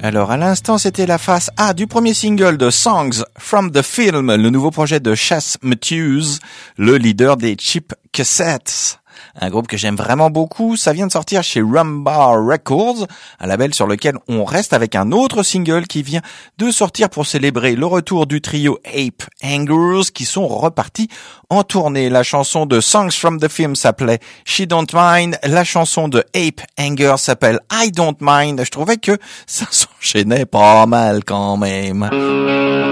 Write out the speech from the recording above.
Alors à l'instant c'était la face A du premier single de Songs from the Film, le nouveau projet de Chas Matthews, le leader des Cheap Cassettes. Un groupe que j'aime vraiment beaucoup, ça vient de sortir chez Rumbar Records, un label sur lequel on reste avec un autre single qui vient de sortir pour célébrer le retour du trio Ape Hangers qui sont repartis en tournée. La chanson de Songs from the Film s'appelait She Don't Mind, la chanson de Ape Hangers s'appelle I Don't Mind. Je trouvais que ça s'enchaînait pas mal quand même.